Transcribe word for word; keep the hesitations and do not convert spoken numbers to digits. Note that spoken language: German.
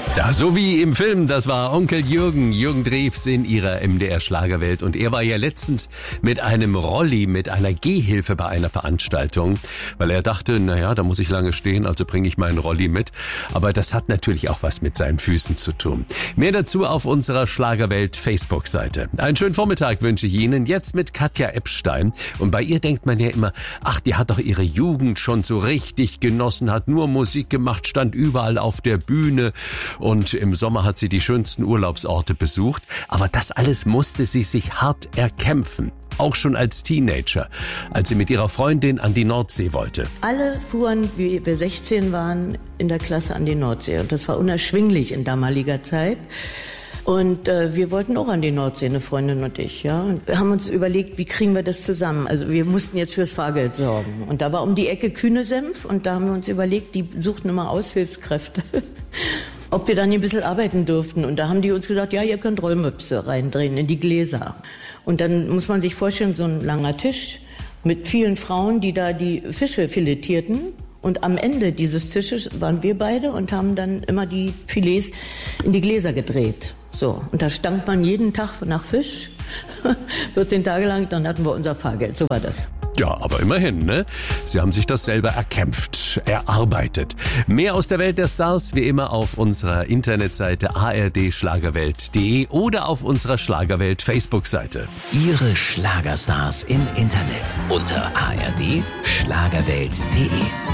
Da, so wie im Film, das war Onkel Jürgen, Jürgen Drews in ihrer M D R-Schlagerwelt. Und er war ja letztens mit einem Rolli, mit einer Gehhilfe bei einer Veranstaltung, weil er dachte, naja, da muss ich lange stehen, also bringe ich meinen Rolli mit. Aber das hat natürlich auch was mit seinen Füßen zu tun. Mehr dazu auf unserer Schlagerwelt Facebook-Seite. Einen schönen Vormittag wünsche ich Ihnen, jetzt mit Katja Epstein. Und bei ihr denkt man ja immer, ach, die hat doch ihre Jugend schon so richtig genossen, hat nur Musik gemacht, stand überall auf der Bühne. Und im Sommer hat sie die schönsten Urlaubsorte besucht. Aber das alles musste sie sich hart erkämpfen. Auch schon als Teenager, als sie mit ihrer Freundin an die Nordsee wollte. Alle fuhren, wie wir sechzehn waren, in der Klasse an die Nordsee. Und das war unerschwinglich in damaliger Zeit. Und äh, wir wollten auch an die Nordsee, eine Freundin und ich, ja. Und wir haben uns überlegt, wie kriegen wir das zusammen? Also wir mussten jetzt fürs Fahrgeld sorgen. Und da war um die Ecke Kühnesenf und da haben wir uns überlegt, die suchten immer Aushilfskräfte, ob wir dann ein bisschen arbeiten durften. Und da haben die uns gesagt, ja, ihr könnt Rollmöpse reindrehen in die Gläser. Und dann muss man sich vorstellen, so ein langer Tisch mit vielen Frauen, die da die Fische filetierten. Und am Ende dieses Tisches waren wir beide und haben dann immer die Filets in die Gläser gedreht. So, und da stank man jeden Tag nach Fisch, vierzehn Tage lang, dann hatten wir unser Fahrgeld, so war das. Ja, aber immerhin, ne? Sie haben sich das selber erkämpft, erarbeitet. Mehr aus der Welt der Stars, wie immer auf unserer Internetseite a r d schlagerwelt punkt d e oder auf unserer Schlagerwelt Facebook-Seite. Ihre Schlagerstars im Internet unter a r d schlagerwelt punkt d e.